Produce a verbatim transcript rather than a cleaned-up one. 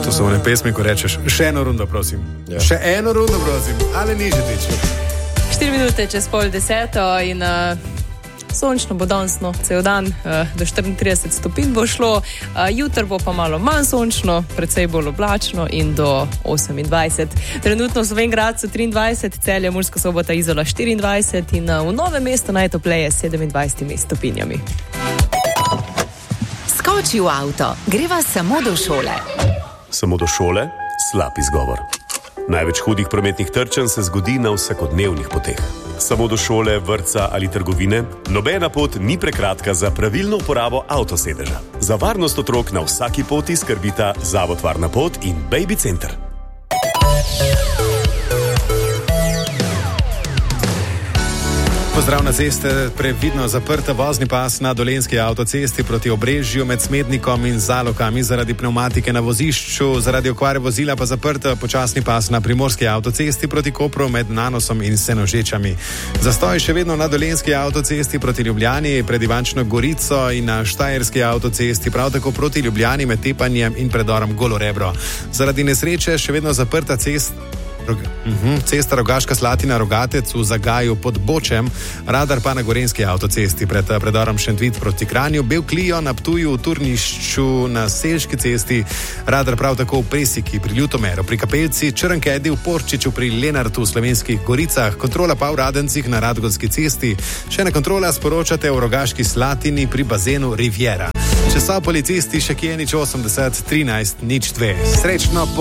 To so one pesmi, ko rečeš, še eno rundo, prosim. Ja. Še eno rundo, prosim. Ali niže tiče. Štiri minute čez pol deseto in uh, sončno bo danes, no, cel dan, uh, do štiriintrideset stopinj bo šlo, uh, jutr bo pa malo manj sončno, precej bolj oblačno in do osemindvajset. Trenutno v Slovenj Gradcu triindvajset, Celje, Murska Sobota, Izola štiriindvajset in uh, v Novem mestu najtopleje s sedemindvajsetimi stopinjami. Skoči v avto, greva samo do šole. Samo do šole? Slab izgovor. Največ hudih prometnih trčenj se zgodi na vsakodnevnih poteh. Samo do šole, vrtca ali trgovine, nobena pot ni prekratka za pravilno uporabo avtosedeža. Za varnost otrok na vsaki poti skrbita Zavod Varna pot in Baby Center. Pozdrav na ceste, previdno zaprta vozni pas na Dolenjski avtocesti proti Obrežju med Smednikom in Zalokami zaradi pnevmatike na vozišču, zaradi okvare vozila pa zaprta počasni pas na Primorski avtocesti proti Kopru med Nanosom in Senožečami. Zastoj še vedno na Dolenjski avtocesti proti Ljubljani, pred Ivančno Gorico in na Štajerski avtocesti, prav tako proti Ljubljani med Tepanjem in predorom Golorebro. Zaradi nesreče še vedno zaprta cest Uhum, cesta Rogaška Slatina Rogatec v Zagaju pod Bočem, radar pa na Gorenjski avtocesti pred predorom Šentvid proti Kranju, Bel Klijo na Ptuju, v Turnišču na Selški cesti, radar prav tako v Presiki pri Ljutomeru, pri Kapelci, Črnkedi v Porčiču, pri Lenartu v Slovenskih Goricah, kontrola pa v Radencih na Radgonski cesti, še ena kontrola sporočate v Rogaški Slatini pri bazenu Riviera. Če so policisti še kje nič osemdeset trinajst nič dve. Srečno po